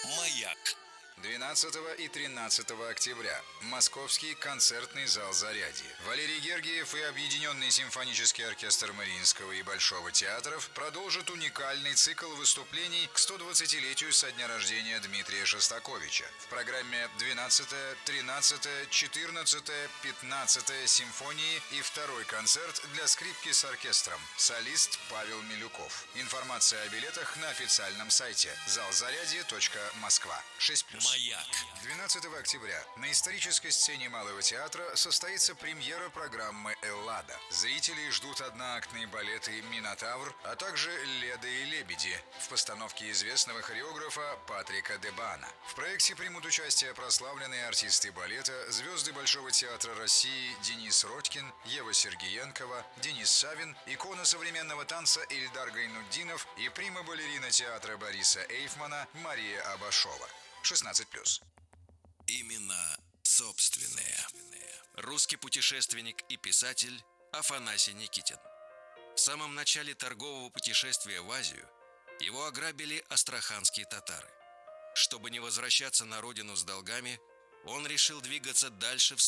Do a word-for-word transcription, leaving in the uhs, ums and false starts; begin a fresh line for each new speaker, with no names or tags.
Маяк.
двенадцатого и тринадцатого октября. Московский концертный зал «Зарядье». Валерий Гергиев и Объединенный симфонический оркестр Мариинского и Большого театров продолжат уникальный цикл выступлений к сто двадцатилетию со дня рождения Дмитрия Шостаковича. В программе двенадцатая, тринадцатая, четырнадцатая, пятнадцатая симфонии и второй концерт для скрипки с оркестром. Солист Павел Милюков. Информация о билетах на официальном сайте залзарядье точка москва. шесть плюс.
Маяк.
двенадцатого октября на исторической сцене Малого театра состоится премьера программы «Эллада». Зрителей ждут одноактные балеты «Минотавр», а также «Леда и лебеди» в постановке известного хореографа Патрика Дебана. В проекте примут участие прославленные артисты балета, звезды Большого театра России Денис Родькин, Ева Сергеенкова, Денис Савин, икона современного танца Ильдар Гайнутдинов и прима-балерина театра Бориса Эйфмана Мария Абашова. шестнадцать плюс.
Имена собственные. Русский путешественник и писатель Афанасий Никитин. В самом начале торгового путешествия в Азию его ограбили астраханские татары. Чтобы не возвращаться на родину с долгами, он решил двигаться дальше в